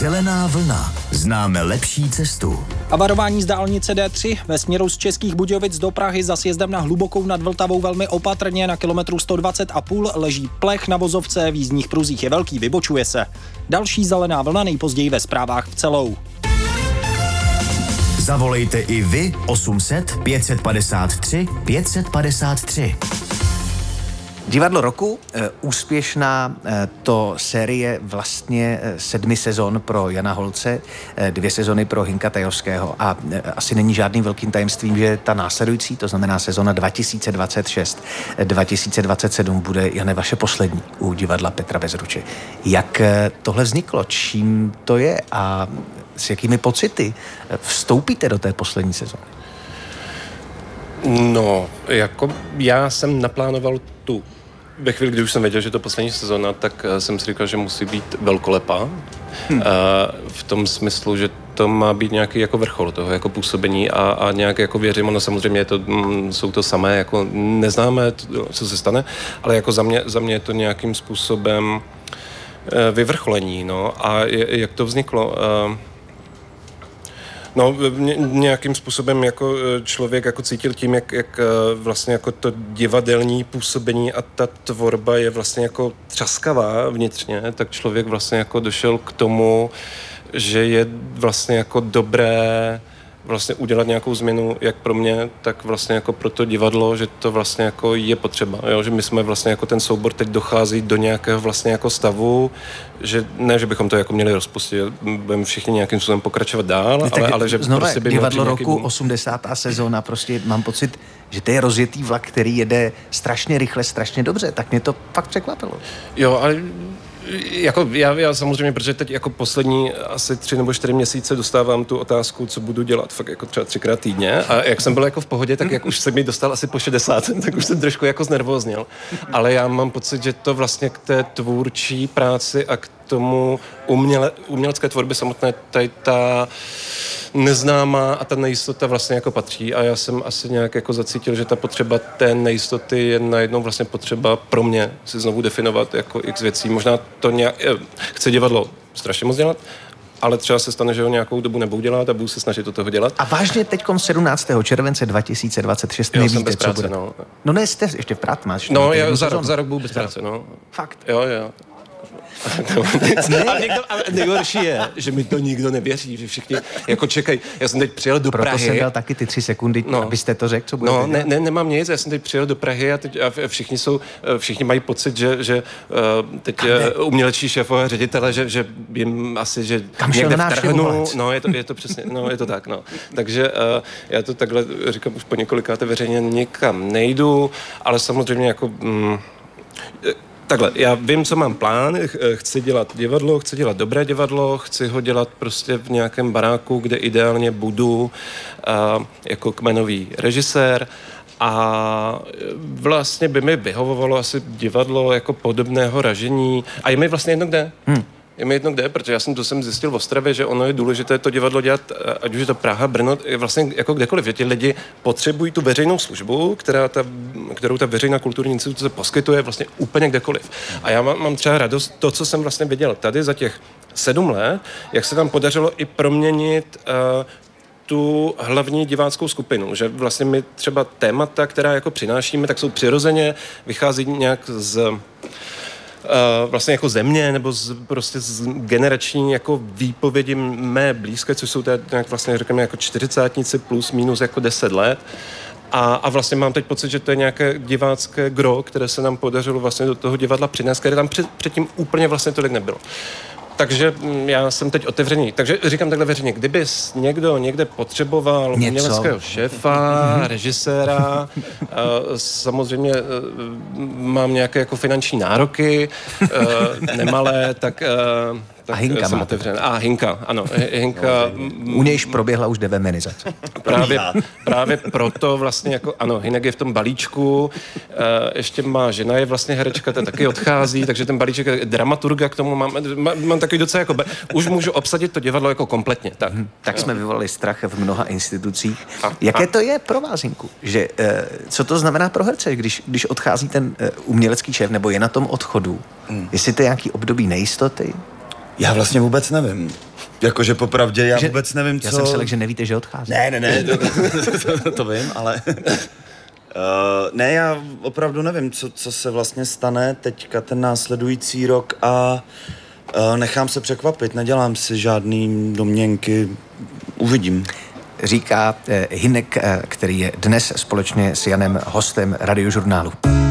Zelená vlna. Známe lepší cestu. A varování z dálnice D3 ve směru z Českých Budějovic do Prahy za sjezdem na Hlubokou nad Vltavou velmi opatrně na kilometru 120,5 leží plech na vozovce, v jízdních pruzích je velký, vybočuje se. Další zelená vlna nejpozději ve zprávách v celou. Zavolejte i vy 800 553 553. Divadlo roku, úspěšná to série vlastně 7 sezon pro Jana Holce, 2 sezony pro Hinka Tajovského a asi není žádným velkým tajemstvím, že ta následující, to znamená sezona 2026-2027 bude, Jane, vaše poslední u divadla Petra Bezruče. Jak tohle vzniklo? Čím to je a s jakými pocity vstoupíte do té poslední sezony? No, jako já jsem naplánoval ve chvíli, kdy už jsem věděl, že to poslední sezona, tak jsem si říkal, že musí být velkolepá. V tom smyslu, že to má být nějaký jako vrchol toho jako působení a nějak jako věřím, ono samozřejmě je to, jsou to samé, jako neznáme, co se stane, ale jako za mě je to nějakým způsobem vyvrcholení, no, a jak to vzniklo? No, nějakým způsobem jako člověk jako cítil tím, jak vlastně jako to divadelní působení a ta tvorba je vlastně jako třaskavá vnitřně, tak člověk vlastně jako došel k tomu, že je vlastně jako dobré vlastně udělat nějakou změnu, jak pro mě, tak vlastně jako pro to divadlo, že to vlastně jako je potřeba, jo? Že my jsme vlastně jako ten soubor teď dochází do nějakého vlastně jako stavu, že ne, že bychom to jako měli rozpustit, budeme všichni nějakým způsobem pokračovat dál, ale že znova prostě by divadlo roku, 80. sezóna, prostě mám pocit, že to je rozjetý vlak, který jede strašně rychle, strašně dobře, tak mě to fakt překvapilo. Jo, ale jako já samozřejmě, protože teď jako poslední asi 3 nebo 4 měsíce dostávám tu otázku, co budu dělat, fakt jako třeba 3krát týdně, a jak jsem byl jako v pohodě, tak jak už jsem mi dostal asi po 60, tak už jsem trošku jako znervózněl. Ale já mám pocit, že to vlastně k té tvůrčí práci a k tomu umělecké tvorbě samotné tady ta neznámá a ta nejistota vlastně jako patří a já jsem asi nějak jako zacítil, že ta potřeba té nejistoty je najednou vlastně potřeba pro mě si znovu definovat jako x věcí. Možná to nějak, chci divadlo strašně moc dělat, ale třeba se stane, že ho nějakou dobu nebudu dělat a budu se snažit do toho dělat. A vážně teďkom 17. července 2026 nevíte, nevíte, bez práce, co bude? No. No ne, jste ještě v práci, máš. No, já za rok budu bez práce, no. Fakt. Jo. A nejhorší je, že mi to nikdo nevěří, že všichni jako čekají. Já jsem teď přijel do Prahy. Proto jsem dal taky ty 3 sekundy, abyste to řekl, co budete dělat. Nemám nic, já jsem teď přijel do Prahy a všichni mají pocit, že teď umělečí šéfové ředitele, že jim asi, že kam někde vtrhnu. No, je to přesně, no, je to tak, no. Takže já to takhle říkám už po několikáté veřejně, nikam nejdu, ale samozřejmě jako takhle, já vím, co mám plán, chci dělat divadlo, chci dělat dobré divadlo, chci ho dělat prostě v nějakém baráku, kde ideálně budu jako kmenový režisér a vlastně by mi vyhovovalo asi divadlo jako podobného ražení a je mi vlastně jedno kde. Je mi jedno kde, protože já jsem zjistil v Ostravě, že ono je důležité to divadlo dělat, ať už je to Praha, Brno, vlastně jako kdekoliv, že ti lidi potřebují tu veřejnou službu, kterou ta veřejná kulturní instituce poskytuje vlastně úplně kdekoliv. A já mám třeba radost, to, co jsem vlastně viděl tady za těch 7 let, jak se tam podařilo i proměnit tu hlavní diváckou skupinu, že vlastně my třeba témata, která jako přinášíme, tak jsou přirozeně, vychází nějak z vlastně jako země nebo prostě z generační jako výpovědi mé blízké, což jsou tady nějak vlastně řekněme jako 40 plus minus jako 10 let. A vlastně mám teď pocit, že to je nějaké divácké gro, které se nám podařilo vlastně do toho divadla přinést, které tam předtím úplně vlastně tolik nebylo. Takže já jsem teď otevřený. Takže říkám takhle veřejně, kdyby někdo někde potřeboval uměleckého šéfa, režiséra, samozřejmě mám nějaké jako finanční nároky, nemalé, tak a Hinka jsem otevřen. A Hinka, ano. Hinka, u nějž proběhla už deveminizace. Právě proto vlastně jako, ano, Hinek je v tom balíčku, ještě má žena, je vlastně herečka, ten taky odchází, takže ten balíček dramaturga k tomu mám takový docela jako, už můžu obsadit to divadlo jako kompletně. Tak jsme vyvolali strach v mnoha institucích. Jaké to je pro vás, Hinku? Že, co to znamená pro herce, když odchází ten umělecký šéf, nebo je na tom odchodu? Jestli to je nějaký období nejistoty? Já vlastně vůbec nevím. Jakože popravdě, já vůbec nevím, co... Já jsem si lekl, že nevíte, že odchází. Ne, to vím, ale... ne, já opravdu nevím, co se vlastně stane teďka ten následující rok a nechám se překvapit, nedělám si žádný domněnky, uvidím. Říká Hynek, který je dnes společně s Janem hostem Radiožurnálu.